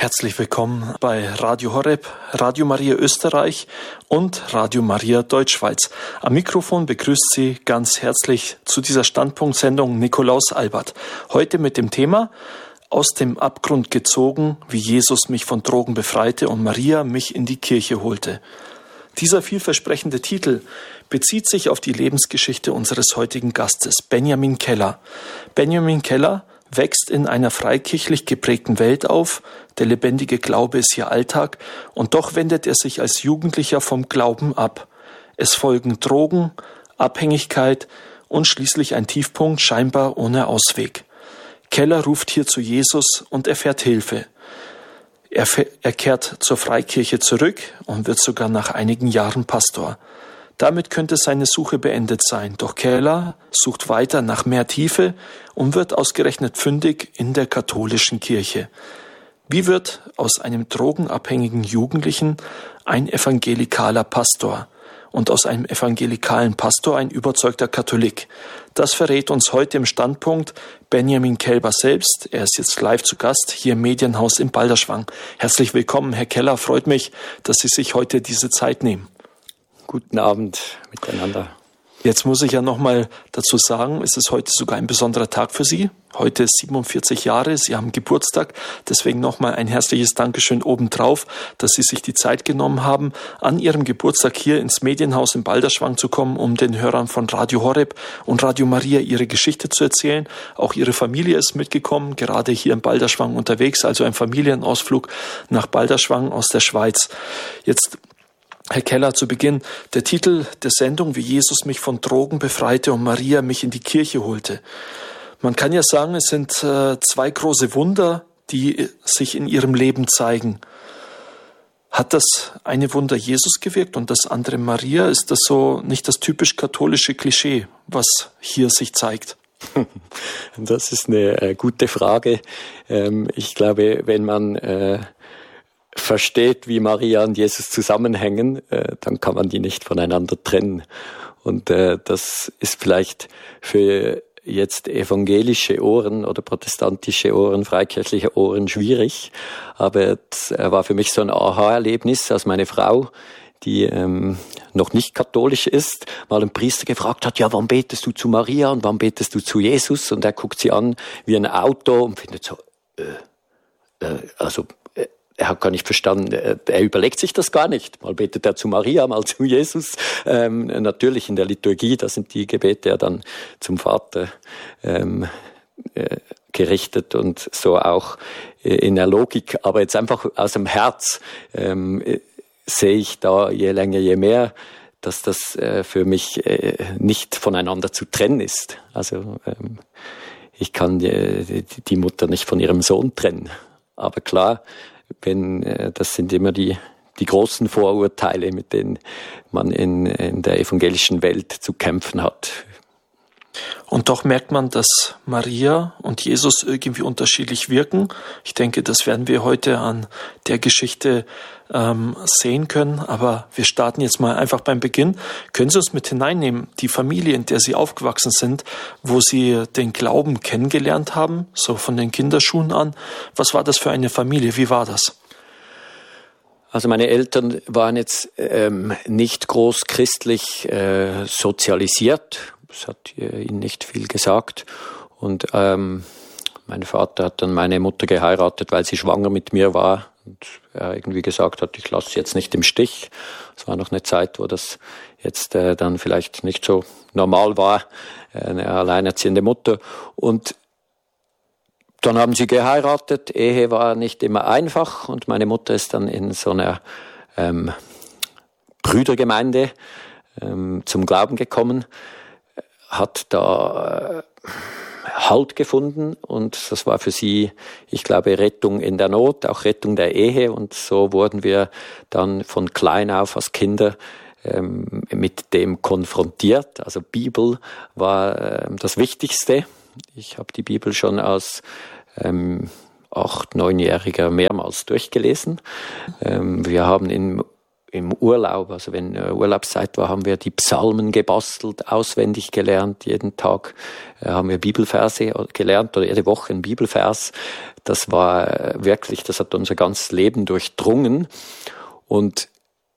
Herzlich willkommen bei Radio Horeb, Radio Maria Österreich und Radio Maria Deutschschweiz. Am Mikrofon begrüßt Sie ganz herzlich zu dieser Standpunktsendung Nikolaus Albert. Heute mit dem Thema Aus dem Abgrund gezogen, wie Jesus mich von Drogen befreite und Maria mich in die Kirche holte. Dieser vielversprechende Titel bezieht sich auf die Lebensgeschichte unseres heutigen Gastes, Benjamin Keller. Benjamin Keller wächst in einer freikirchlich geprägten Welt auf, der lebendige Glaube ist ihr Alltag und doch wendet er sich als Jugendlicher vom Glauben ab. Es folgen Drogen, Abhängigkeit und schließlich ein Tiefpunkt scheinbar ohne Ausweg. Keller ruft hier zu Jesus und erfährt Hilfe. Er kehrt zur Freikirche zurück und wird sogar nach einigen Jahren Pastor. Damit könnte seine Suche beendet sein, doch Keller sucht weiter nach mehr Tiefe und wird ausgerechnet fündig in der katholischen Kirche. Wie wird aus einem drogenabhängigen Jugendlichen ein evangelikaler Pastor und aus einem evangelikalen Pastor ein überzeugter Katholik? Das verrät uns heute im Standpunkt Benjamin Keller selbst. Er ist jetzt live zu Gast hier im Medienhaus in Balderschwang. Herzlich willkommen, Herr Keller. Freut mich, dass Sie sich heute diese Zeit nehmen. Guten Abend miteinander. Jetzt muss ich ja nochmal dazu sagen, es ist heute sogar ein besonderer Tag für Sie. Heute ist 47 Jahre, Sie haben Geburtstag. Deswegen nochmal ein herzliches Dankeschön obendrauf, dass Sie sich die Zeit genommen haben, an Ihrem Geburtstag hier ins Medienhaus in Balderschwang zu kommen, um den Hörern von Radio Horeb und Radio Maria Ihre Geschichte zu erzählen. Auch Ihre Familie ist mitgekommen, gerade hier in Balderschwang unterwegs, also ein Familienausflug nach Balderschwang aus der Schweiz. Jetzt Herr Keller, zu Beginn, der Titel der Sendung, wie Jesus mich von Drogen befreite und Maria mich in die Kirche holte. Man kann ja sagen, es sind zwei große Wunder, die sich in ihrem Leben zeigen. Hat das eine Wunder Jesus gewirkt und das andere Maria? Ist das so nicht das typisch katholische Klischee, was hier sich zeigt? Das ist eine gute Frage. Ich glaube, wenn man versteht, wie Maria und Jesus zusammenhängen, dann kann man die nicht voneinander trennen. Und das ist vielleicht für jetzt evangelische Ohren oder protestantische Ohren, freikirchliche Ohren schwierig. Aber es war für mich so ein Aha-Erlebnis, als meine Frau, die noch nicht katholisch ist, mal einen Priester gefragt hat, ja, wann betest du zu Maria und wann betest du zu Jesus? Und er guckt sie an wie ein Auto und findet so, er hat gar nicht verstanden, er überlegt sich das gar nicht. Mal betet er zu Maria, mal zu Jesus. Natürlich in der Liturgie, da sind die Gebete ja dann zum Vater gerichtet und so auch in der Logik. Aber jetzt einfach aus dem Herz sehe ich da je länger, je mehr, dass das für mich nicht voneinander zu trennen ist. Also ich kann die Mutter nicht von ihrem Sohn trennen. Aber klar, das sind immer die großen Vorurteile, mit denen man in der evangelischen Welt zu kämpfen hat. Und doch merkt man, dass Maria und Jesus irgendwie unterschiedlich wirken. Ich denke, das werden wir heute an der Geschichte sehen können. Aber wir starten jetzt mal einfach beim Beginn. Können Sie uns mit hineinnehmen, die Familie, in der Sie aufgewachsen sind, wo Sie den Glauben kennengelernt haben, so von den Kinderschuhen an? Was war das für eine Familie? Wie war das? Also meine Eltern waren jetzt nicht groß christlich sozialisiert. Das hat ihnen nicht viel gesagt. Und mein Vater hat dann meine Mutter geheiratet, weil sie schwanger mit mir war. Und er irgendwie gesagt hat, ich lasse sie jetzt nicht im Stich. Es war noch eine Zeit, wo das jetzt dann vielleicht nicht so normal war, eine alleinerziehende Mutter. Und dann haben sie geheiratet. Ehe war nicht immer einfach. Und meine Mutter ist dann in so einer Brüdergemeinde zum Glauben gekommen, hat da Halt gefunden und das war für sie, ich glaube, Rettung in der Not, auch Rettung der Ehe und so wurden wir dann von klein auf als Kinder mit dem konfrontiert. Also Bibel war das Wichtigste. Ich habe die Bibel schon als 8-, 9-Jähriger mehrmals durchgelesen. Wir haben im Urlaub, also wenn Urlaubszeit war, haben wir die Psalmen gebastelt, auswendig gelernt. Jeden Tag haben wir Bibelverse gelernt oder jede Woche ein Bibelvers. Das war wirklich, das hat unser ganzes Leben durchdrungen. Und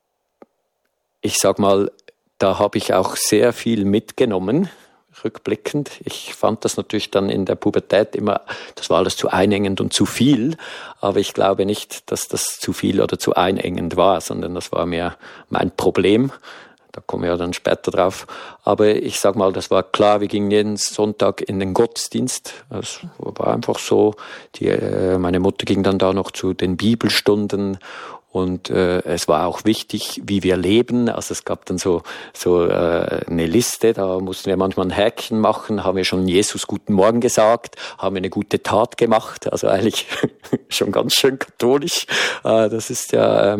ich sag mal, da habe ich auch sehr viel mitgenommen, rückblickend. Ich fand das natürlich dann in der Pubertät immer, das war alles zu einengend und zu viel, aber ich glaube nicht, dass das zu viel oder zu einengend war, sondern das war mehr mein Problem. Da kommen wir ja dann später drauf. Aber ich sag mal, das war klar, wir gingen jeden Sonntag in den Gottesdienst. Es war einfach so. Meine Mutter ging dann da noch zu den Bibelstunden. Und es war auch wichtig, wie wir leben. Also es gab dann so eine Liste, da mussten wir manchmal ein Häkchen machen, haben wir schon Jesus guten Morgen gesagt, haben wir eine gute Tat gemacht, also eigentlich schon ganz schön katholisch. Das ist ja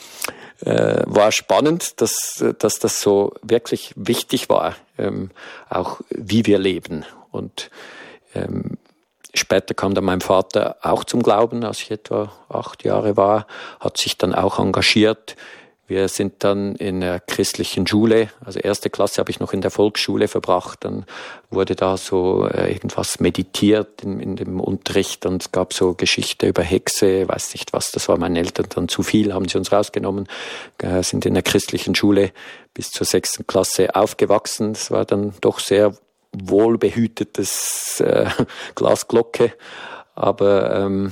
war spannend, dass das so wirklich wichtig war, auch wie wir leben. Und später kam dann mein Vater auch zum Glauben, als ich etwa 8 Jahre war, hat sich dann auch engagiert. Wir sind dann in der christlichen Schule, also 1. Klasse habe ich noch in der Volksschule verbracht, dann wurde da so irgendwas meditiert in dem Unterricht und es gab so Geschichte über Hexe, weiß nicht was, das war meinen Eltern dann zu viel, haben sie uns rausgenommen, sind in der christlichen Schule bis zur 6. Klasse aufgewachsen. Das war dann doch sehr wohlbehütetes Glasglocke, aber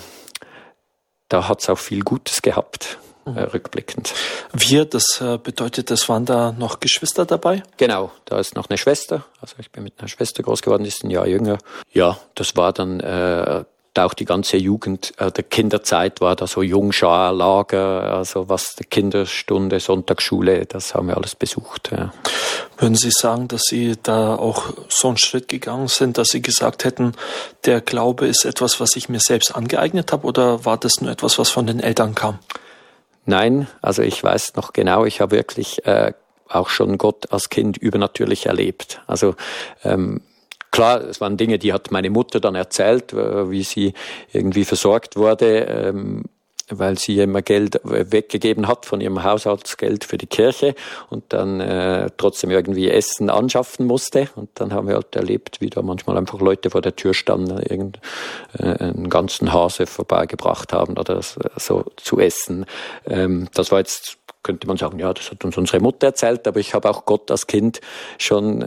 da hat es auch viel Gutes gehabt, rückblickend. Das bedeutet, es waren da noch Geschwister dabei? Genau, da ist noch eine Schwester, also ich bin mit einer Schwester groß geworden, die ist ein Jahr jünger. Ja, das war dann auch die ganze Jugend, der Kinderzeit war da so Jungschar-Lager, also was die Kinderstunde, Sonntagsschule, das haben wir alles besucht. Ja. Würden Sie sagen, dass Sie da auch so einen Schritt gegangen sind, dass Sie gesagt hätten, der Glaube ist etwas, was ich mir selbst angeeignet habe, oder war das nur etwas, was von den Eltern kam? Nein, also ich weiß noch genau, ich habe wirklich auch schon Gott als Kind übernatürlich erlebt. Also klar, es waren Dinge, die hat meine Mutter dann erzählt, wie sie irgendwie versorgt wurde, weil sie immer Geld weggegeben hat von ihrem Haushaltsgeld für die Kirche und dann trotzdem irgendwie Essen anschaffen musste. Und dann haben wir halt erlebt, wie da manchmal einfach Leute vor der Tür standen, einen ganzen Hase vorbeigebracht haben oder so zu essen. Das war jetzt, könnte man sagen, ja, das hat uns unsere Mutter erzählt, aber ich habe auch Gott als Kind schon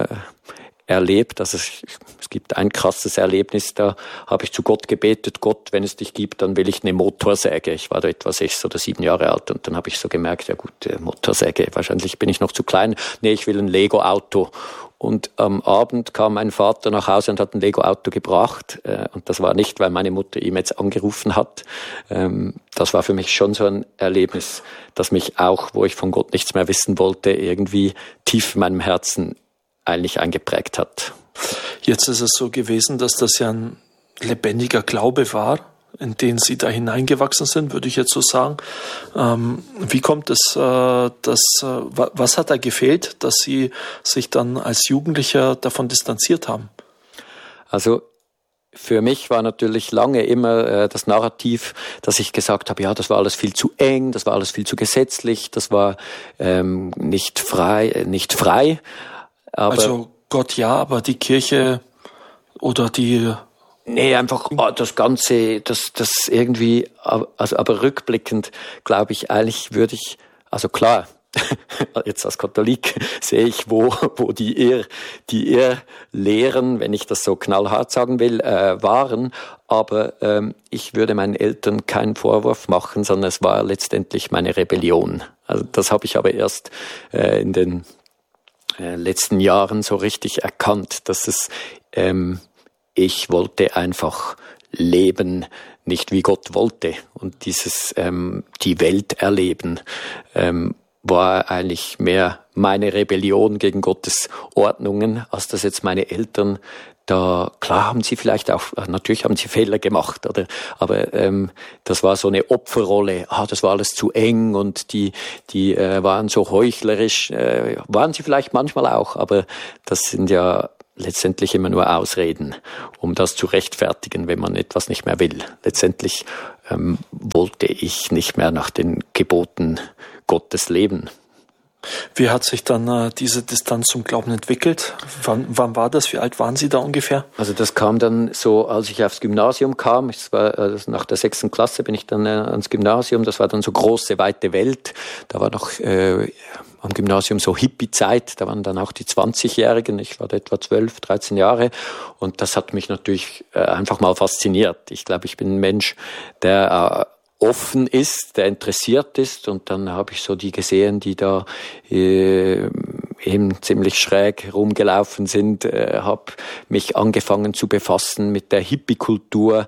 erlebt. Also es gibt ein krasses Erlebnis, da habe ich zu Gott gebetet, Gott, wenn es dich gibt, dann will ich eine Motorsäge. Ich war da etwa 6 oder 7 Jahre alt und dann habe ich so gemerkt, ja gut, Motorsäge, wahrscheinlich bin ich noch zu klein. Nee, ich will ein Lego-Auto. Und am Abend kam mein Vater nach Hause und hat ein Lego-Auto gebracht. Und das war nicht, weil meine Mutter ihm jetzt angerufen hat. Das war für mich schon so ein Erlebnis, das mich auch, wo ich von Gott nichts mehr wissen wollte, irgendwie tief in meinem Herzen eigentlich eingeprägt hat. Jetzt ist es so gewesen, dass das ja ein lebendiger Glaube war, in den Sie da hineingewachsen sind, würde ich jetzt so sagen. Wie kommt es, was hat da gefehlt, dass Sie sich dann als Jugendlicher davon distanziert haben? Also für mich war natürlich lange immer das Narrativ, dass ich gesagt habe, ja, das war alles viel zu eng, das war alles viel zu gesetzlich, das war nicht frei. Aber also Gott ja, aber die Kirche oder die... Nee, einfach das Ganze, das irgendwie, also aber rückblickend glaube ich, eigentlich würde ich, also klar, jetzt als Katholik sehe ich, wo die Irrlehren, wenn ich das so knallhart sagen will, waren, aber ich würde meinen Eltern keinen Vorwurf machen, sondern es war letztendlich meine Rebellion. Also das habe ich aber erst in den letzten Jahren so richtig erkannt, dass es ich wollte einfach leben, nicht wie Gott wollte. Und dieses die Welt erleben war eigentlich mehr meine Rebellion gegen Gottes Ordnungen, als dass jetzt meine Eltern da, klar haben sie vielleicht auch, natürlich haben sie Fehler gemacht, aber das war so eine Opferrolle, das war alles zu eng und die waren so heuchlerisch, waren sie vielleicht manchmal auch, aber das sind ja letztendlich immer nur Ausreden, um das zu rechtfertigen, wenn man etwas nicht mehr will. Letztendlich wollte ich nicht mehr nach den Geboten Gottes leben. Wie hat sich dann diese Distanz zum Glauben entwickelt? Wann war das? Wie alt waren Sie da ungefähr? Also das kam dann so, als ich aufs Gymnasium kam. Nach der 6. Klasse bin ich dann ans Gymnasium. Das war dann so große, weite Welt. Da war noch am Gymnasium so Hippie-Zeit. Da waren dann auch die 20-Jährigen. Ich war da etwa 12, 13 Jahre. Und das hat mich natürlich einfach mal fasziniert. Ich glaube, ich bin ein Mensch, der offen ist, der interessiert ist, und dann habe ich so die gesehen, die da eben ziemlich schräg rumgelaufen sind, habe mich angefangen zu befassen mit der Hippie-Kultur,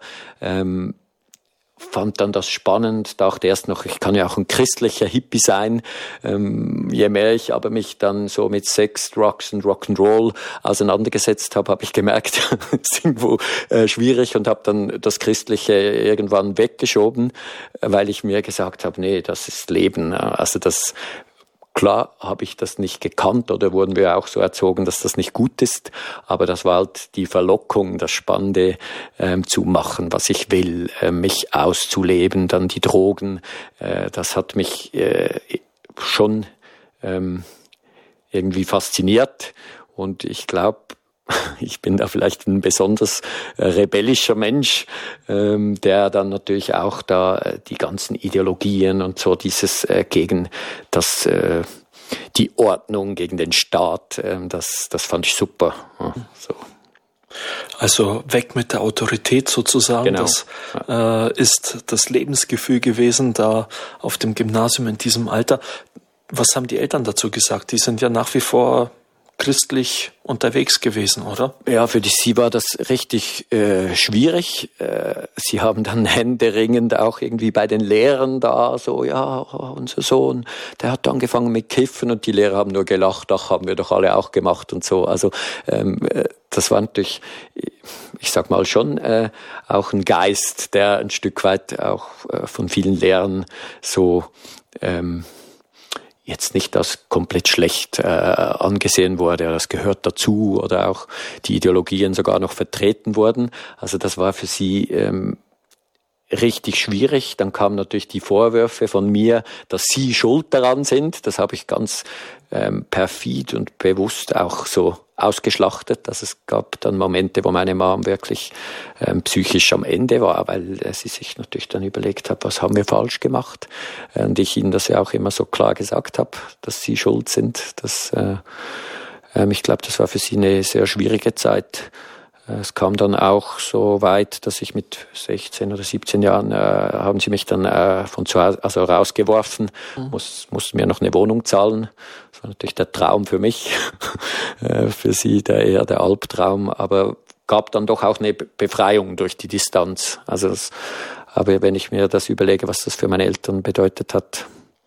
fand dann das spannend, dachte erst noch, ich kann ja auch ein christlicher Hippie sein. Je mehr ich aber mich dann so mit Sex, Drugs und Rock'n'Roll auseinandergesetzt habe, habe ich gemerkt, es ist irgendwo schwierig, und habe dann das Christliche irgendwann weggeschoben, weil ich mir gesagt habe, nee, das ist Leben. Also das Klar habe ich das nicht gekannt oder wurden wir auch so erzogen, dass das nicht gut ist, aber das war halt die Verlockung, das Spannende zu machen, was ich will, mich auszuleben, dann die Drogen, das hat mich schon irgendwie fasziniert, und ich glaube, ich bin da vielleicht ein besonders rebellischer Mensch, der dann natürlich auch da die ganzen Ideologien und so dieses gegen das die Ordnung, gegen den Staat, das fand ich super. Ja, so. Also weg mit der Autorität sozusagen, genau. Das ist das Lebensgefühl gewesen da auf dem Gymnasium in diesem Alter. Was haben die Eltern dazu gesagt? Die sind ja nach wie vor christlich unterwegs gewesen, oder? Ja, für sie war das richtig schwierig. Sie haben dann händeringend auch irgendwie bei den Lehrern da so, ja, unser Sohn, der hat angefangen mit Kiffen, und die Lehrer haben nur gelacht, ach, haben wir doch alle auch gemacht und so. Also das war natürlich, ich sag mal schon, auch ein Geist, der ein Stück weit auch von vielen Lehrern so jetzt nicht als komplett schlecht angesehen wurde, das gehört dazu, oder auch die Ideologien sogar noch vertreten wurden. Also das war für sie richtig schwierig. Dann kamen natürlich die Vorwürfe von mir, dass sie schuld daran sind. Das habe ich ganz perfid und bewusst auch so ausgeschlachtet. Also es gab dann Momente, wo meine Mom wirklich psychisch am Ende war, weil sie sich natürlich dann überlegt hat, was haben wir falsch gemacht. Und ich ihnen das ja auch immer so klar gesagt habe, dass sie schuld sind. Ich glaube, das war für sie eine sehr schwierige Zeit. Es kam dann auch so weit, dass ich mit 16 oder 17 Jahren haben sie mich dann von zu Hause, also rausgeworfen, mussten mir noch eine Wohnung zahlen. Das war natürlich der Traum für mich, für sie eher der Albtraum, aber gab dann doch auch eine Befreiung durch die Distanz. Aber wenn ich mir das überlege, was das für meine Eltern bedeutet hat,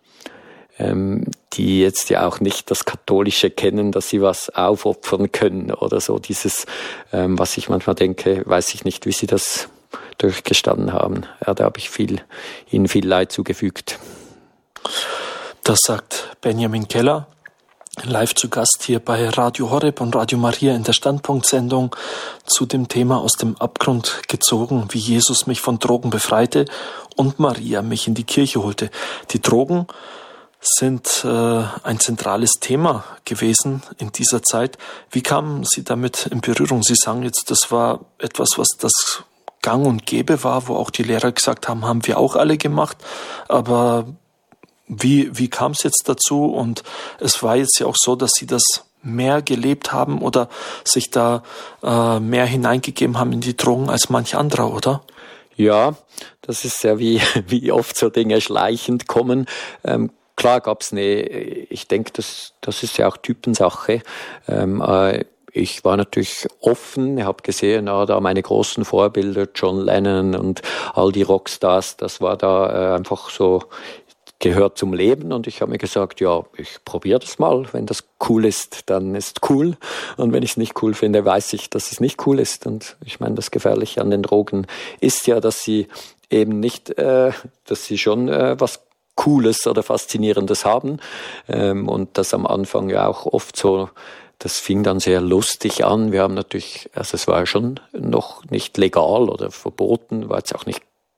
die jetzt ja auch nicht das Katholische kennen, dass sie was aufopfern können oder so, dieses, was ich manchmal denke, weiß ich nicht, wie sie das durchgestanden haben. Ja, da habe ich ihnen viel Leid zugefügt. Das sagt Benjamin Keller, live zu Gast hier bei Radio Horeb und Radio Maria in der Standpunktsendung zu dem Thema Aus dem Abgrund gezogen, wie Jesus mich von Drogen befreite und Maria mich in die Kirche holte. Die Drogen sind ein zentrales Thema gewesen in dieser Zeit. Wie kamen Sie damit in Berührung? Sie sagen jetzt, das war etwas, was das gang und gäbe war, wo auch die Lehrer gesagt haben, haben wir auch alle gemacht. Aber wie kam es jetzt dazu? Und es war jetzt ja auch so, dass Sie das mehr gelebt haben oder sich da mehr hineingegeben haben in die Drogen als manch anderer, oder? Ja, das ist ja wie oft so Dinge schleichend kommen. Klar gab's ich denke, das ist ja auch Typensache. Ich war natürlich offen, habe gesehen, da meine großen Vorbilder, John Lennon und all die Rockstars, das war da einfach so, gehört zum Leben, und ich habe mir gesagt, ja, ich probiere das mal, wenn das cool ist, dann ist cool, und wenn ich es nicht cool finde, weiß ich, dass es nicht cool ist. Und ich meine, das Gefährliche an den Drogen ist ja, dass sie eben nicht, dass sie schon was Cooles oder Faszinierendes haben, und das am Anfang ja auch oft so, das fing dann sehr lustig an. Wir haben natürlich, also es war schon noch nicht legal oder verboten, war jetzt auch nicht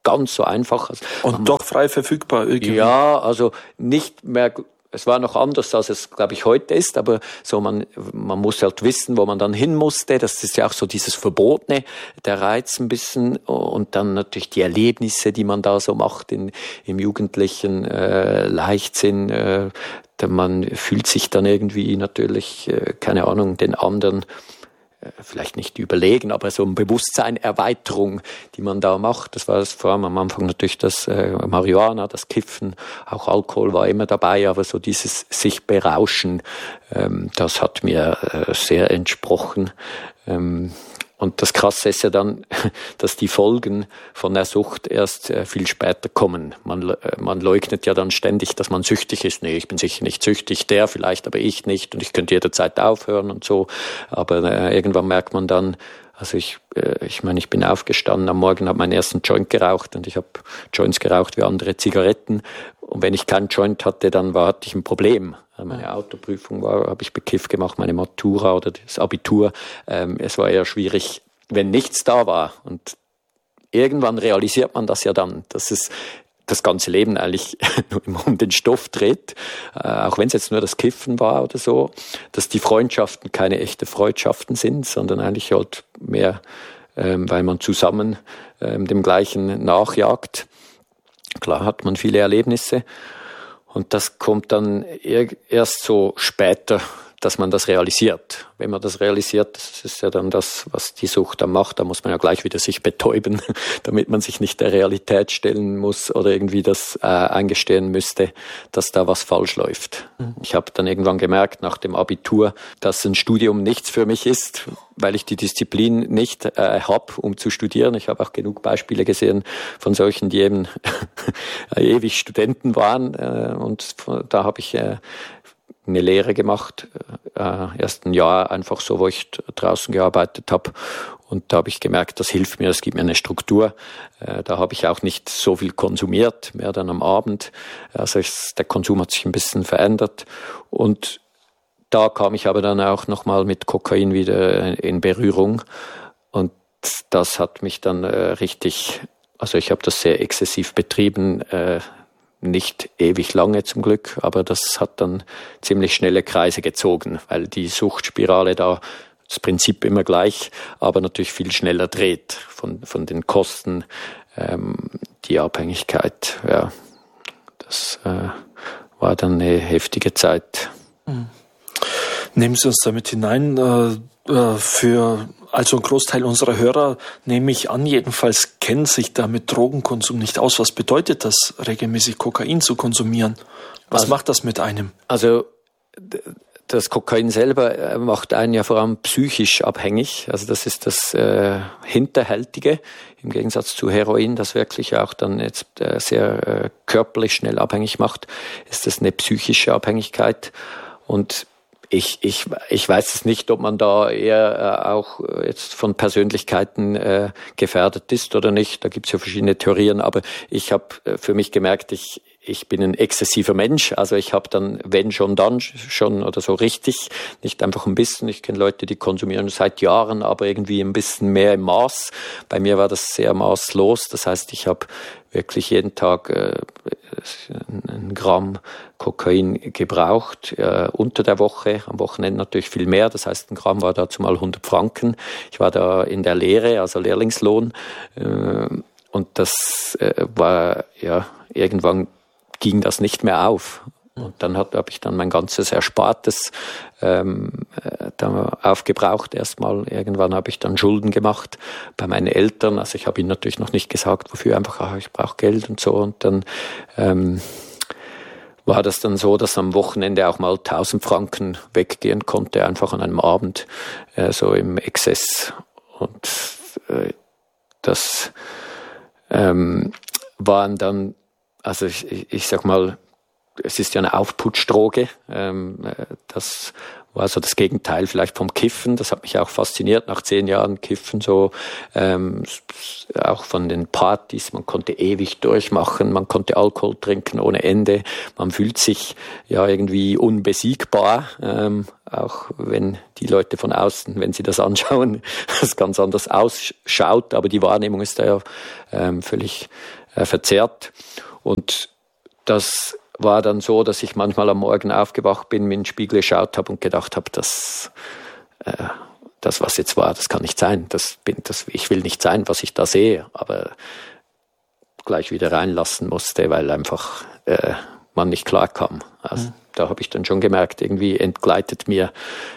ganz so einfach. Und doch frei verfügbar irgendwie. Ja, also nicht mehr. Es war noch anders, als es, glaube ich, heute ist, aber so man muss halt wissen, wo man dann hin musste. Das ist ja auch so dieses Verbotene, der Reiz ein bisschen, und dann natürlich die Erlebnisse, die man da so macht im jugendlichen Leichtsinn. Man fühlt sich dann irgendwie natürlich, keine Ahnung, den anderen vielleicht nicht überlegen, aber so eine Bewusstseinerweiterung, die man da macht. Das war vor allem am Anfang natürlich das Marihuana, das Kiffen, auch Alkohol war immer dabei, aber so dieses sich berauschen, das hat mir sehr entsprochen. Und das Krasse ist ja dann, dass die Folgen von der Sucht erst viel später kommen. Man leugnet ja dann ständig, dass man süchtig ist. Nee, ich bin sicher nicht süchtig, der vielleicht, aber ich nicht. Und ich könnte jederzeit aufhören und so. Aber irgendwann merkt man dann, also ich meine, ich bin aufgestanden am Morgen, habe meinen ersten Joint geraucht und ich habe Joints geraucht wie andere Zigaretten. Und wenn ich keinen Joint hatte, dann hatte ich ein Problem. Meine Autoprüfung habe ich bekifft gemacht, meine Matura oder das Abitur. Es war eher schwierig, wenn nichts da war. Und irgendwann realisiert man das ja dann, dass es das ganze Leben eigentlich nur um den Stoff dreht, auch wenn es jetzt nur das Kiffen war oder so, dass die Freundschaften keine echte Freundschaften sind, sondern eigentlich halt mehr, weil man zusammen dem Gleichen nachjagt. Klar hat man viele Erlebnisse und das kommt dann erst so später, dass man das realisiert. Wenn man das realisiert, das ist ja dann das, was die Sucht dann macht, da muss man ja gleich wieder sich betäuben, damit man sich nicht der Realität stellen muss oder irgendwie das eingestehen müsste, dass da was falsch läuft. Ich habe dann irgendwann gemerkt, nach dem Abitur, dass ein Studium nichts für mich ist, weil ich die Disziplin nicht habe, um zu studieren. Ich habe auch genug Beispiele gesehen von solchen, die eben ewig Studenten waren. Und da habe ich eine Lehre gemacht, erst ein Jahr einfach so, wo ich draußen gearbeitet habe. Und da habe ich gemerkt, das hilft mir, das gibt mir eine Struktur. Da habe ich auch nicht so viel konsumiert, mehr dann am Abend. Also der Konsum hat sich ein bisschen verändert. Und da kam ich aber dann auch nochmal mit Kokain wieder in Berührung. Und das hat mich dann richtig, also ich habe das sehr exzessiv betrieben, nicht ewig lange zum Glück, aber das hat dann ziemlich schnelle Kreise gezogen, weil die Suchtspirale da das Prinzip immer gleich, aber natürlich viel schneller dreht von den Kosten, die Abhängigkeit. Ja, das war dann eine heftige Zeit. Nehmen Sie uns damit hinein. Also ein Großteil unserer Hörer, nehme ich an, jedenfalls kennt sich da mit Drogenkonsum nicht aus. Was bedeutet das, regelmäßig Kokain zu konsumieren? Was macht das mit einem? Also das Kokain selber macht einen ja vor allem psychisch abhängig. Also das ist das Hinterhältige im Gegensatz zu Heroin, das wirklich auch dann jetzt sehr körperlich schnell abhängig macht, ist das eine psychische Abhängigkeit. Und ich weiß es nicht, ob man da eher auch jetzt von Persönlichkeiten gefährdet ist oder nicht. Da gibt es ja verschiedene Theorien, aber ich habe für mich gemerkt, ich bin ein exzessiver Mensch. Also ich habe dann, wenn schon, dann schon oder so richtig, nicht einfach ein bisschen. Ich kenne Leute, die konsumieren seit Jahren, aber irgendwie ein bisschen mehr im Maß. Bei mir war das sehr maßlos. Das heißt, ich habe wirklich jeden Tag 1 Gramm Kokain gebraucht, unter der Woche, am Wochenende natürlich viel mehr. Das heißt, 1 Gramm war dazu mal 100 Franken. Ich war da in der Lehre, also Lehrlingslohn. Und das war, ja, irgendwann ging das nicht mehr auf. Und dann habe ich dann mein ganzes Erspartes dann aufgebraucht erstmal. Irgendwann habe ich dann Schulden gemacht bei meinen Eltern. Also ich habe ihnen natürlich noch nicht gesagt, wofür, einfach, ich brauche Geld und so. Und dann war das dann so, dass am Wochenende auch mal 1000 Franken weggehen konnte, einfach an einem Abend, so im Exzess. Und das waren dann, also ich sag mal, es ist ja eine Aufputschdroge. Das war so das Gegenteil vielleicht vom Kiffen. Das hat mich auch fasziniert nach 10 Jahren Kiffen, so auch von den Partys. Man konnte ewig durchmachen, man konnte Alkohol trinken ohne Ende. Man fühlt sich ja irgendwie unbesiegbar. auch wenn die Leute von außen, wenn sie das anschauen, es ganz anders ausschaut, aber die Wahrnehmung ist da ja völlig verzerrt. Und das war dann so, dass ich manchmal am Morgen aufgewacht bin, mir in den Spiegel geschaut habe und gedacht habe, das, was jetzt war, das kann nicht sein. Ich will nicht sein, was ich da sehe, aber gleich wieder reinlassen musste, weil einfach man nicht klar kam. Also, da habe ich dann schon gemerkt, irgendwie entgleitet mir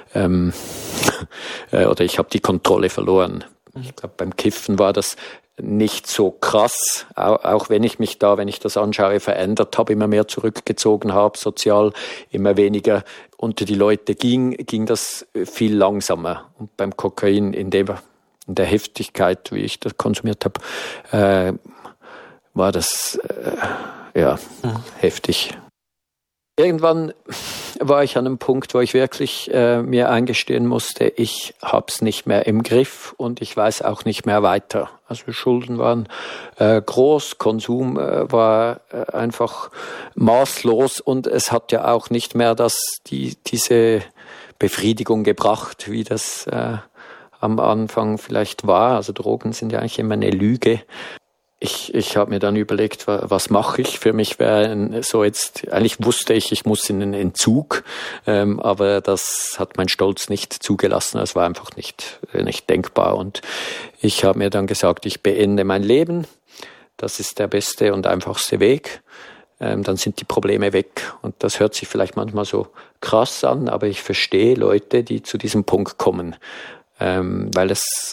oder ich habe die Kontrolle verloren. Ich glaube, beim Kiffen war das nicht so krass, auch wenn ich mich da, wenn ich das anschaue, verändert habe, immer mehr zurückgezogen habe, sozial immer weniger unter die Leute ging das viel langsamer. Und beim Kokain in der Heftigkeit, wie ich das konsumiert habe, war das heftig. Irgendwann war ich an einem Punkt, wo ich wirklich mir eingestehen musste, ich hab's nicht mehr im Griff und ich weiß auch nicht mehr weiter. Also Schulden waren groß, Konsum war einfach maßlos und es hat ja auch nicht mehr diese Befriedigung gebracht, wie das am Anfang vielleicht war. Also Drogen sind ja eigentlich immer eine Lüge. Ich habe mir dann überlegt, was mache ich? Für mich wäre so jetzt, eigentlich wusste ich muss in den Entzug, aber das hat mein Stolz nicht zugelassen. Es war einfach nicht denkbar. Und ich habe mir dann gesagt, ich beende mein Leben. Das ist der beste und einfachste Weg. Dann sind die Probleme weg. Und das hört sich vielleicht manchmal so krass an, aber ich verstehe Leute, die zu diesem Punkt kommen, weil es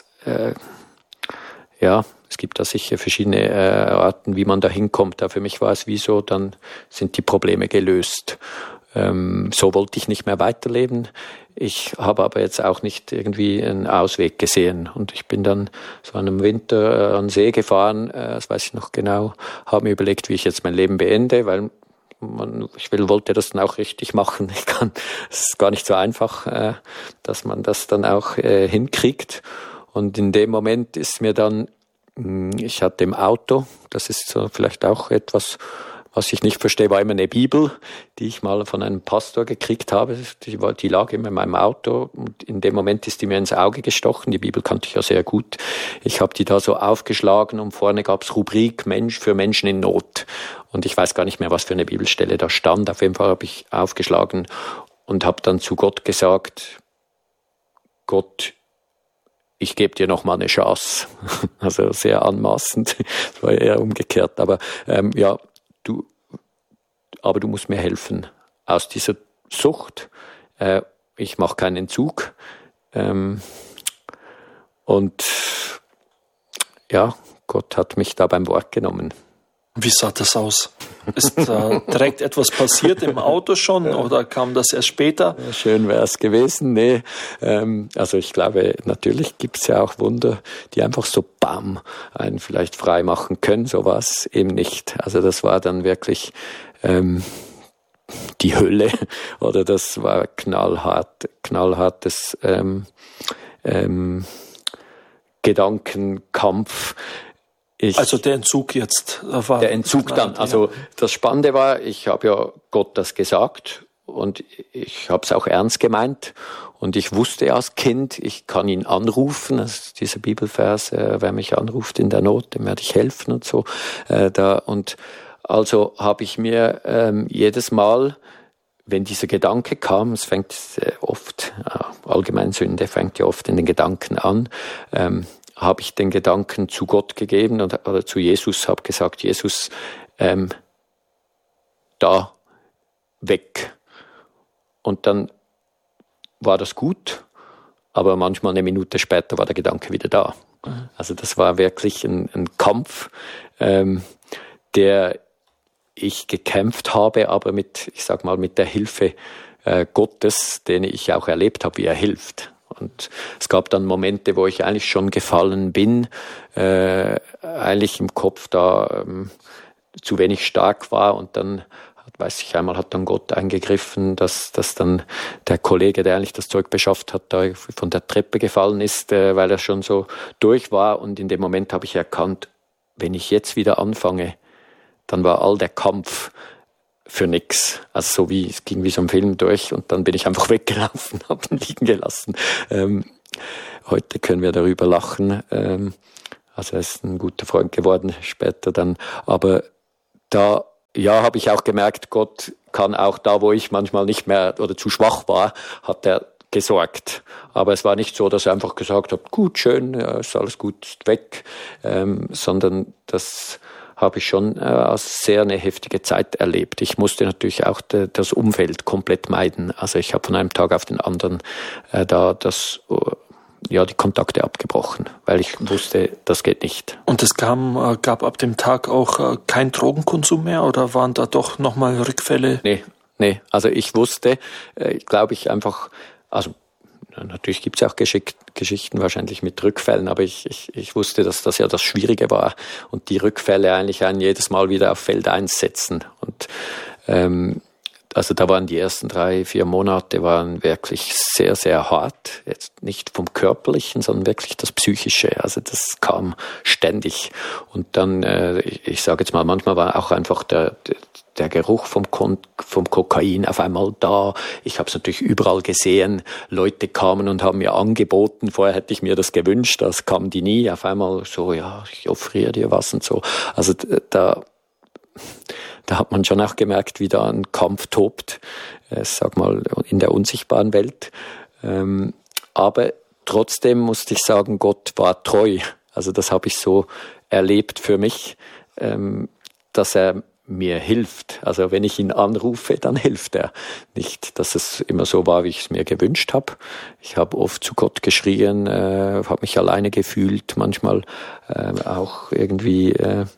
es gibt da sicher verschiedene Arten, wie man da hinkommt. Für mich war es wie so, dann sind die Probleme gelöst. So wollte ich nicht mehr weiterleben. Ich habe aber jetzt auch nicht irgendwie einen Ausweg gesehen. Und ich bin dann so an einem Winter an den See gefahren, das weiß ich noch genau, habe mir überlegt, wie ich jetzt mein Leben beende, weil wollte das dann auch richtig machen. Es ist gar nicht so einfach, dass man das dann auch hinkriegt. Und in dem Moment ist mir dann, ich hatte im Auto, das ist so vielleicht auch etwas, was ich nicht verstehe, war immer eine Bibel, die ich mal von einem Pastor gekriegt habe. Die lag immer in meinem Auto und in dem Moment ist die mir ins Auge gestochen. Die Bibel kannte ich ja sehr gut. Ich habe die da so aufgeschlagen und vorne gab's Rubrik Mensch für Menschen in Not. Und ich weiß gar nicht mehr, was für eine Bibelstelle da stand. Auf jeden Fall habe ich aufgeschlagen und habe dann zu Gott gesagt, Gott, ich gebe dir noch mal eine Chance. Also sehr anmaßend. Das war eher umgekehrt. Aber du musst mir helfen aus dieser Sucht. Ich mache keinen Entzug. Und Gott hat mich da beim Wort genommen. Wie sah das aus? Ist da direkt etwas passiert im Auto schon oder kam das erst später? Schön wäre es gewesen. Nee, also ich glaube, natürlich gibt es ja auch Wunder, die einfach so bam einen vielleicht frei machen können. So war es eben nicht. Also das war dann wirklich die Hölle oder das war knallhartes Gedankenkampf. Also der Entzug jetzt. Der Entzug dann. Also das Spannende war, ich habe ja Gott das gesagt und ich habe es auch ernst gemeint und ich wusste als Kind, ich kann ihn anrufen. Also dieser Bibelvers, wer mich anruft in der Not, dem werde ich helfen und so. Und also habe ich mir jedes Mal, wenn dieser Gedanke kam, es fängt oft, Allgemeinsünde fängt ja oft in den Gedanken an, habe ich den Gedanken zu Gott gegeben oder zu Jesus, habe gesagt, Jesus, da weg. Und dann war das gut, aber manchmal eine Minute später war der Gedanke wieder da. Also das war wirklich ein Kampf, der ich gekämpft habe, aber mit der Hilfe Gottes, den ich auch erlebt habe, wie er hilft. Und es gab dann Momente, wo ich eigentlich schon gefallen bin, eigentlich im Kopf da zu wenig stark war und dann einmal hat dann Gott eingegriffen, dass dann der Kollege, der eigentlich das Zeug beschafft hat, da von der Treppe gefallen ist, weil er schon so durch war und in dem Moment habe ich erkannt, wenn ich jetzt wieder anfange, dann war all der Kampf für nix. Also es ging wie so ein Film durch und dann bin ich einfach weggelaufen, habe ihn liegen gelassen. Heute können wir darüber lachen. Also er ist ein guter Freund geworden später dann. Aber da habe ich auch gemerkt, Gott kann auch da, wo ich manchmal nicht mehr oder zu schwach war, hat er gesorgt. Aber es war nicht so, dass er einfach gesagt hat, gut, schön, ist alles gut, ist weg, sondern das habe ich schon als sehr eine heftige Zeit erlebt. Ich musste natürlich auch das Umfeld komplett meiden. Also ich habe von einem Tag auf den anderen die Kontakte abgebrochen, weil ich wusste, das geht nicht. Und es gab ab dem Tag auch kein Drogenkonsum mehr oder waren da doch nochmal Rückfälle? Nee, also ich wusste, glaube ich einfach, also natürlich gibt es auch Geschichten wahrscheinlich mit Rückfällen, aber ich wusste, dass das ja das Schwierige war und die Rückfälle eigentlich einen jedes Mal wieder auf Feld 1 setzen. Und also da waren die ersten 3-4 Monate waren wirklich sehr, sehr hart. Jetzt nicht vom Körperlichen, sondern wirklich das Psychische. Also das kam ständig. Und dann, ich sage jetzt mal, manchmal war auch einfach der Geruch vom Kokain auf einmal da. Ich habe es natürlich überall gesehen. Leute kamen und haben mir angeboten. Vorher hätte ich mir das gewünscht. Das kamen die nie. Auf einmal so, ja, ich offeriere dir was und so. Also da hat man schon auch gemerkt, wie da ein Kampf tobt, sag mal, in der unsichtbaren Welt. Aber trotzdem musste ich sagen, Gott war treu. Also das habe ich so erlebt für mich, dass er mir hilft. Also wenn ich ihn anrufe, dann hilft er. Nicht, dass es immer so war, wie ich es mir gewünscht habe. Ich habe oft zu Gott geschrien, habe mich alleine gefühlt, manchmal auch irgendwie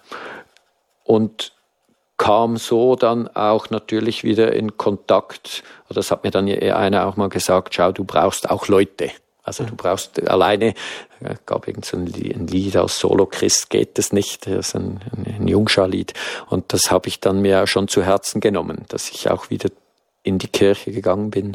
und kam so dann auch natürlich wieder in Kontakt, oder das hat mir dann einer auch mal gesagt, schau, du brauchst auch Leute. Also du brauchst alleine, gab irgend so ein Lied aus Solo Christ geht es nicht, das ist ein Jungschar-Lied. Und das habe ich dann mir schon zu Herzen genommen, dass ich auch wieder in die Kirche gegangen bin,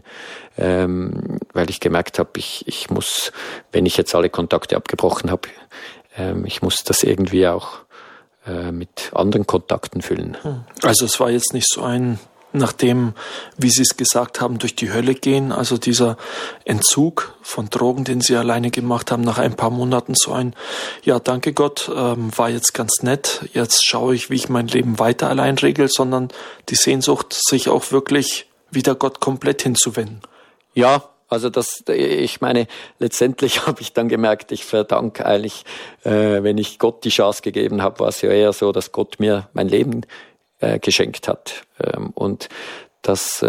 weil ich gemerkt habe, ich muss, wenn ich jetzt alle Kontakte abgebrochen habe, ich muss das irgendwie auch mit anderen Kontakten füllen. Also es war jetzt nicht so ein, nachdem, wie Sie es gesagt haben, durch die Hölle gehen, also dieser Entzug von Drogen, den Sie alleine gemacht haben, nach ein paar Monaten so ein, ja, danke Gott, war jetzt ganz nett, jetzt schaue ich, wie ich mein Leben weiter allein regel, sondern die Sehnsucht, sich auch wirklich wieder Gott komplett hinzuwenden. Ja, also ich meine, letztendlich habe ich dann gemerkt, ich verdanke eigentlich, wenn ich Gott die Chance gegeben habe, war es ja eher so, dass Gott mir mein Leben geschenkt hat. Und das,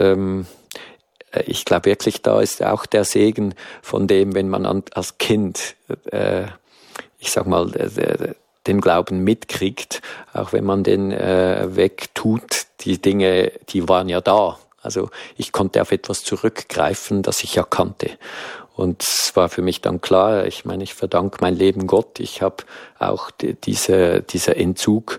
ich glaube wirklich, da ist auch der Segen von dem, wenn man als Kind, ich sag mal, den Glauben mitkriegt, auch wenn man den wegtut, die Dinge, die waren ja da. Also ich konnte auf etwas zurückgreifen, das ich ja kannte. Und es war für mich dann klar, ich meine, ich verdanke mein Leben Gott. Ich habe auch dieser Entzug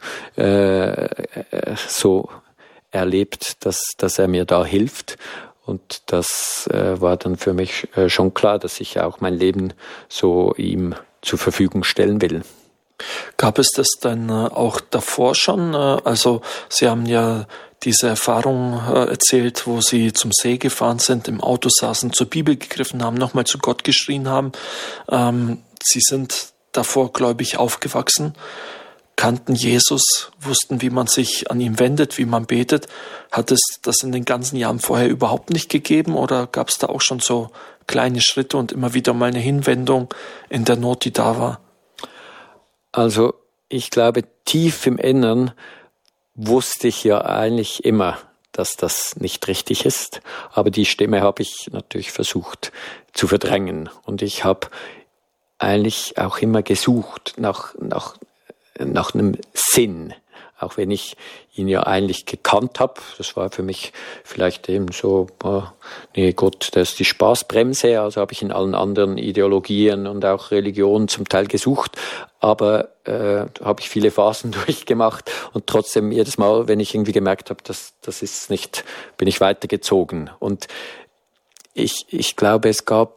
so erlebt, dass er mir da hilft. Und das war dann für mich schon klar, dass ich auch mein Leben so ihm zur Verfügung stellen will. Gab es das dann auch davor schon? Also Sie haben ja diese Erfahrung erzählt, wo Sie zum See gefahren sind, im Auto saßen, zur Bibel gegriffen haben, nochmal zu Gott geschrien haben. Sie sind davor gläubig aufgewachsen, kannten Jesus, wussten, wie man sich an ihn wendet, wie man betet. Hat es das in den ganzen Jahren vorher überhaupt nicht gegeben oder gab es da auch schon so kleine Schritte und immer wieder mal eine Hinwendung in der Not, die da war? Also ich glaube, tief im Innern wusste ich ja eigentlich immer, dass das nicht richtig ist. Aber die Stimme habe ich natürlich versucht zu verdrängen. Und ich habe eigentlich auch immer gesucht nach einem Sinn. Auch wenn ich ihn ja eigentlich gekannt habe. Das war für mich vielleicht eben so, nee Gott, das ist die Spaßbremse. Also habe ich in allen anderen Ideologien und auch Religionen zum Teil gesucht. Aber habe ich viele Phasen durchgemacht. Und trotzdem jedes Mal, wenn ich irgendwie gemerkt habe, das ist nicht, bin ich weitergezogen. Und ich glaube, es gab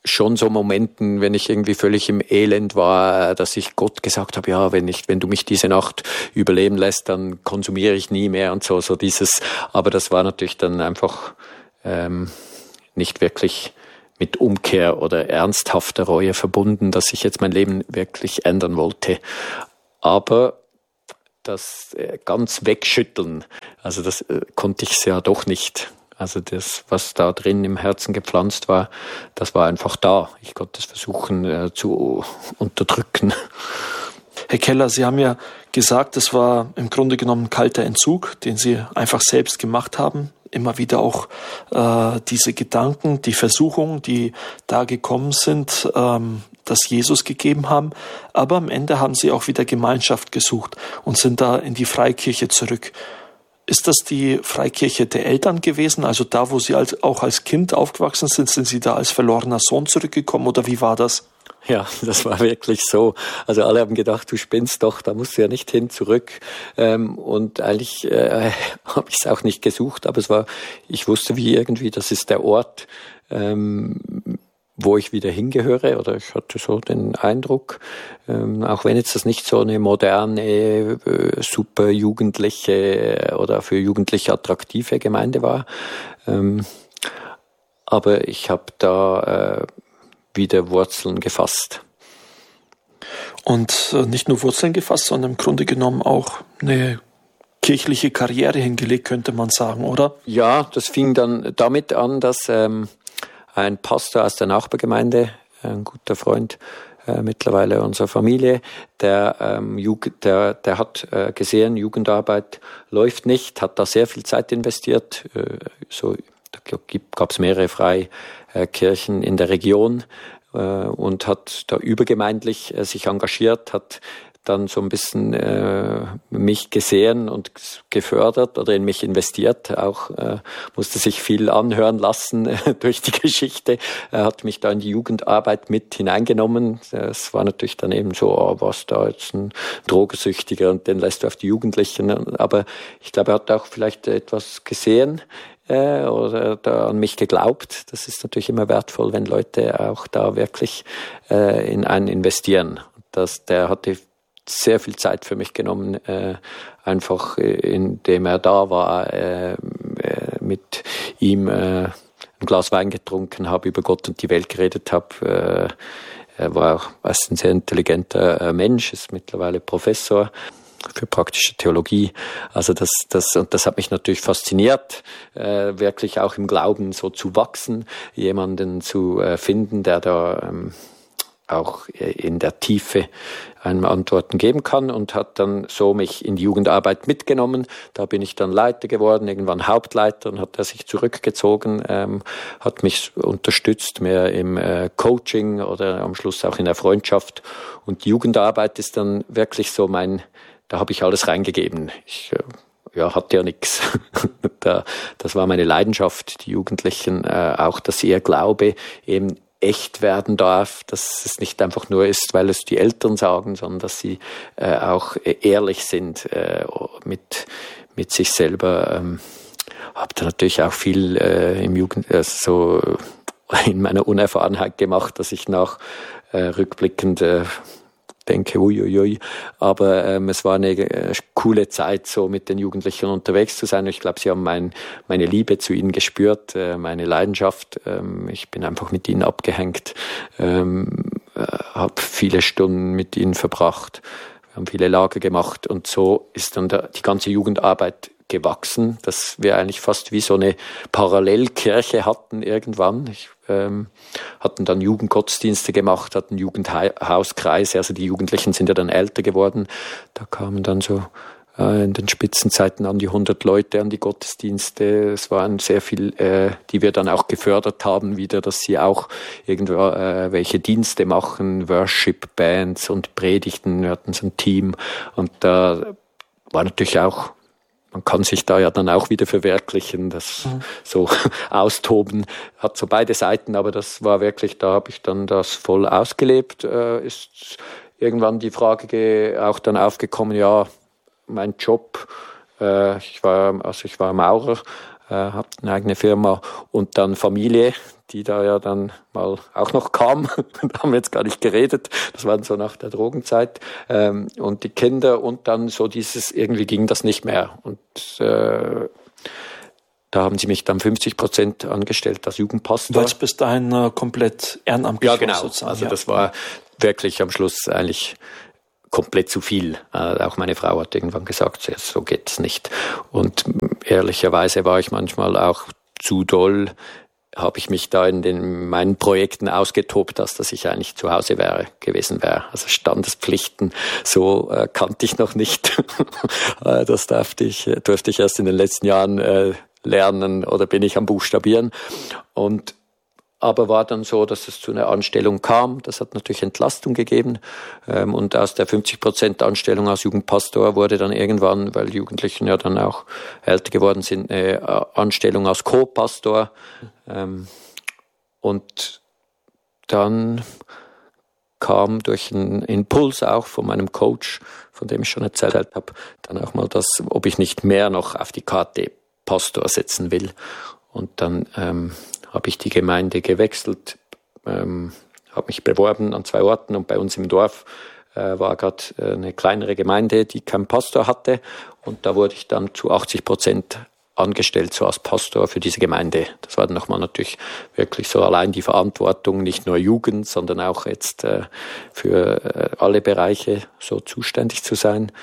schon so Momenten, wenn ich irgendwie völlig im Elend war, dass ich Gott gesagt habe, ja, wenn du mich diese Nacht überleben lässt, dann konsumiere ich nie mehr und so dieses. Aber das war natürlich dann einfach nicht wirklich mit Umkehr oder ernsthafter Reue verbunden, dass ich jetzt mein Leben wirklich ändern wollte. Aber das ganz wegschütteln, also das konnte ich ja doch nicht. Also das, was da drin im Herzen gepflanzt war, das war einfach da. Ich konnte es versuchen zu unterdrücken. Herr Keller, Sie haben ja gesagt, es war im Grunde genommen ein kalter Entzug, den Sie einfach selbst gemacht haben. Immer wieder auch diese Gedanken, die Versuchungen, die da gekommen sind, das Jesus gegeben haben. Aber am Ende haben Sie auch wieder Gemeinschaft gesucht und sind da in die Freikirche zurück. Ist das die Freikirche der Eltern gewesen? Also da, wo Sie auch als Kind aufgewachsen sind Sie da als verlorener Sohn zurückgekommen oder wie war das? Ja, das war wirklich so. Also alle haben gedacht, du spinnst doch, da musst du ja nicht hin, zurück. Und eigentlich habe ich es auch nicht gesucht, aber ich wusste wie irgendwie, das ist der Ort, wo ich wieder hingehöre, oder ich hatte so den Eindruck, auch wenn jetzt das nicht so eine moderne, super jugendliche oder für Jugendliche attraktive Gemeinde war, aber ich habe da wieder Wurzeln gefasst. Und nicht nur Wurzeln gefasst, sondern im Grunde genommen auch eine kirchliche Karriere hingelegt, könnte man sagen, oder? Ja, das fing dann damit an, dass ein Pastor aus der Nachbargemeinde, ein guter Freund mittlerweile unserer Familie, der hat gesehen, Jugendarbeit läuft nicht, hat da sehr viel Zeit investiert. Da gab es mehrere Freikirchen in der Region und hat da übergemeindlich sich engagiert, hat dann so ein bisschen mich gesehen und gefördert oder in mich investiert. Auch musste sich viel anhören lassen durch die Geschichte. Er hat mich da in die Jugendarbeit mit hineingenommen. Es war natürlich dann eben so, was da jetzt ein Drogensüchtiger und den lässt du auf die Jugendlichen. Aber ich glaube, er hat auch vielleicht etwas gesehen oder da an mich geglaubt. Das ist natürlich immer wertvoll, wenn Leute auch da wirklich in einen investieren. Der hatte sehr viel Zeit für mich genommen, einfach indem er da war, mit ihm ein Glas Wein getrunken habe, über Gott und die Welt geredet habe. Er war ein sehr intelligenter Mensch, ist mittlerweile Professor für praktische Theologie. Also das hat mich natürlich fasziniert, wirklich auch im Glauben so zu wachsen, jemanden zu finden, der da auch in der Tiefe einem Antworten geben kann, und hat dann so mich in die Jugendarbeit mitgenommen. Da bin ich dann Leiter geworden, irgendwann Hauptleiter, und hat er sich zurückgezogen, hat mich unterstützt mehr im Coaching oder am Schluss auch in der Freundschaft. Und die Jugendarbeit ist dann wirklich so da habe ich alles reingegeben. Ich hatte ja nichts. Das war meine Leidenschaft, die Jugendlichen, auch, dass ihr Glaube eben echt werden darf, dass es nicht einfach nur ist, weil es die Eltern sagen, sondern dass sie auch ehrlich sind mit sich selber. Habe da natürlich auch viel so in meiner Unerfahrenheit gemacht, dass ich rückblickend denke, uiuiui, aber es war eine coole Zeit, so mit den Jugendlichen unterwegs zu sein. Ich glaube, sie haben meine Liebe zu ihnen gespürt, meine Leidenschaft. Ich bin einfach mit ihnen abgehängt, habe viele Stunden mit ihnen verbracht, wir haben viele Lager gemacht, und so ist dann die ganze Jugendarbeit gewachsen, dass wir eigentlich fast wie so eine Parallelkirche hatten irgendwann. Hatten dann Jugendgottesdienste gemacht, hatten Jugendhauskreise, also die Jugendlichen sind ja dann älter geworden. Da kamen dann so in den Spitzenzeiten an die 100 Leute an die Gottesdienste. Es waren sehr viel, die wir dann auch gefördert haben wieder, dass sie auch irgendwo welche Dienste machen, Worship-Bands und Predigten. Wir hatten so ein Team, und da war natürlich auch, man kann sich da ja dann auch wieder verwirklichen, das so austoben, hat so beide Seiten, aber das war wirklich, da habe ich dann das voll ausgelebt. Ist irgendwann die Frage auch dann aufgekommen, ja, mein Job, ich war Maurer, habe eine eigene Firma und dann Familie, die da ja dann mal auch noch kam. Da haben wir jetzt gar nicht geredet. Das war so nach der Drogenzeit. Und die Kinder und dann so irgendwie ging das nicht mehr. Und da haben sie mich dann 50% angestellt als Jugendpastor. Weil es bis dahin komplett ehrenamtlich war. Ja, genau. Also das war wirklich am Schluss eigentlich komplett zu viel. Auch meine Frau hat irgendwann gesagt, so geht's nicht. Und ehrlicherweise war ich manchmal auch zu doll, habe ich mich da in meinen Projekten ausgetobt, dass ich eigentlich zu Hause gewesen wäre. Also Standespflichten, so kannte ich noch nicht. Das durfte ich erst in den letzten Jahren lernen oder bin ich am Buchstabieren. Aber war dann so, dass es zu einer Anstellung kam. Das hat natürlich Entlastung gegeben. Und aus der 50% Anstellung als Jugendpastor wurde dann irgendwann, weil die Jugendlichen ja dann auch älter geworden sind, eine Anstellung als Co-Pastor. Und dann kam durch einen Impuls auch von meinem Coach, von dem ich schon erzählt habe, dann auch mal ob ich nicht mehr noch auf die Karte Pastor setzen will. Und dann habe ich die Gemeinde gewechselt, habe mich beworben an 2 Orten und bei uns im Dorf war gerade eine kleinere Gemeinde, die keinen Pastor hatte und da wurde ich dann zu 80% angestellt, so als Pastor für diese Gemeinde. Das war dann nochmal natürlich wirklich so allein die Verantwortung, nicht nur Jugend, sondern auch jetzt für alle Bereiche so zuständig zu sein.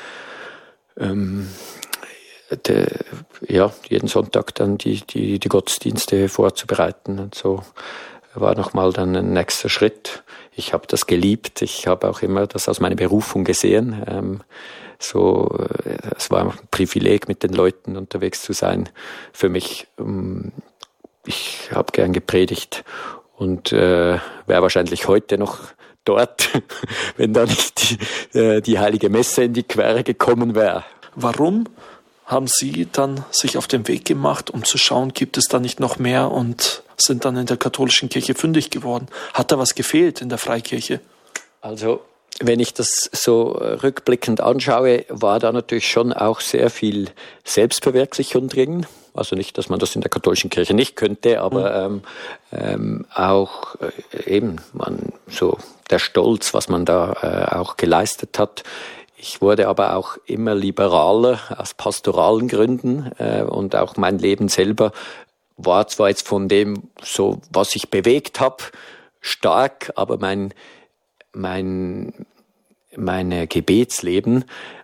Jeden Sonntag dann die Gottesdienste vorzubereiten und so war nochmal dann ein nächster Schritt. Ich habe das geliebt, ich habe auch immer das als meine Berufung gesehen. Es war ein Privileg, mit den Leuten unterwegs zu sein für mich. Ich habe gern gepredigt und wäre wahrscheinlich heute noch dort, wenn da nicht die Heilige Messe in die Quere gekommen wäre. Warum haben Sie dann sich auf den Weg gemacht, um zu schauen, gibt es da nicht noch mehr und sind dann in der katholischen Kirche fündig geworden? Hat da was gefehlt in der Freikirche? Also, wenn ich das so rückblickend anschaue, war da natürlich schon auch sehr viel Selbstverwirklichung drin. Also nicht, dass man das in der katholischen Kirche nicht könnte, aber auch so der Stolz, was man da auch geleistet hat. Ich wurde aber auch immer liberaler aus pastoralen Gründen und auch mein Leben selber war zwar jetzt von dem, so was ich bewegt habe, stark, aber mein Gebetsleben,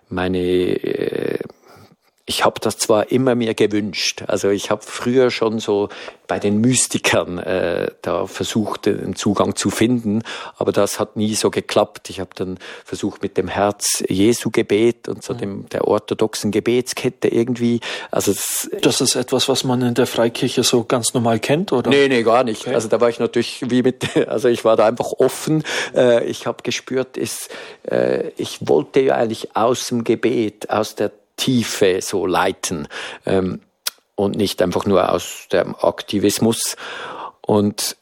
ich habe das zwar immer mir gewünscht, also ich habe früher schon so bei den Mystikern da versucht, einen Zugang zu finden, aber das hat nie so geklappt. Ich habe dann versucht mit dem Herz-Jesu-Gebet und so der orthodoxen Gebetskette irgendwie. Also das ist etwas, was man in der Freikirche so ganz normal kennt, oder? Nee, gar nicht. Okay. Also da war ich natürlich also ich war da einfach offen. Ich habe gespürt, ich wollte ja eigentlich aus dem Gebet, aus der Tiefe so leiten und nicht einfach nur aus dem Aktivismus. Und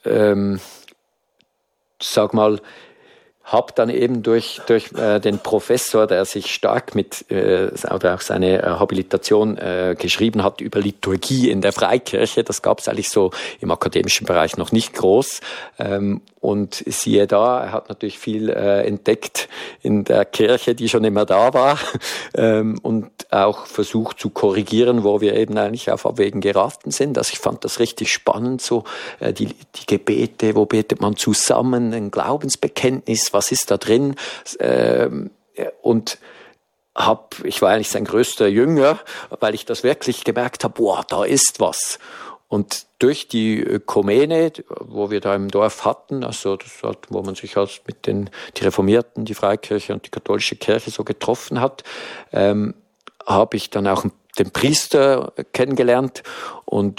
sag mal, habe dann eben durch den Professor, der sich stark oder auch seine Habilitation geschrieben hat über Liturgie in der Freikirche, das gab es eigentlich so im akademischen Bereich noch nicht groß. Und siehe da, er hat natürlich viel entdeckt in der Kirche, die schon immer da war, und auch versucht zu korrigieren, wo wir eben eigentlich auf Abwägen geraten sind. Also ich fand das richtig spannend, so die Gebete, wo betet man zusammen, ein Glaubensbekenntnis, was ist da drin? Und ich war eigentlich sein größter Jünger, weil ich das wirklich gemerkt habe, boah, da ist was. Und durch die Ökumene, wo wir da im Dorf hatten, also wo man sich mit die Reformierten, die Freikirche und die katholische Kirche so getroffen hat, habe ich dann auch den Priester kennengelernt und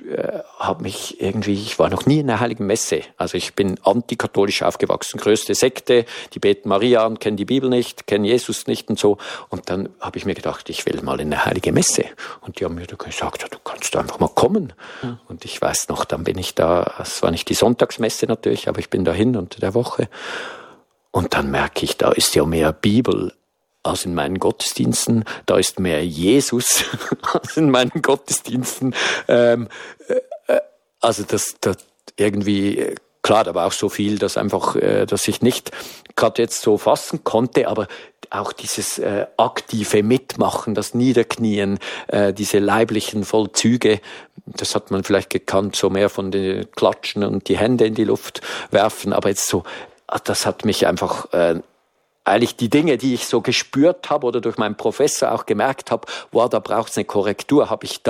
ich war noch nie in der Heiligen Messe. Also ich bin antikatholisch aufgewachsen, größte Sekte, die beten Maria an, kennen die Bibel nicht, kennen Jesus nicht und so. Und dann habe ich mir gedacht, ich will mal in der Heilige Messe. Und die haben mir gesagt, du kannst einfach mal kommen. Mhm. Und ich weiß noch, dann bin ich da, es war nicht die Sonntagsmesse natürlich, aber ich bin dahin unter der Woche. Und dann merke ich, da ist ja mehr Bibel als in meinen Gottesdiensten. Da ist mehr Jesus als in meinen Gottesdiensten. Also das irgendwie, klar, da war auch so viel, dass ich nicht gerade jetzt so fassen konnte, aber auch dieses aktive Mitmachen, das Niederknien, diese leiblichen Vollzüge, das hat man vielleicht gekannt, so mehr von den Klatschen und die Hände in die Luft werfen, aber jetzt so, das hat mich einfach eigentlich die Dinge, die ich so gespürt habe oder durch meinen Professor auch gemerkt habe, da braucht es eine Korrektur, habe ich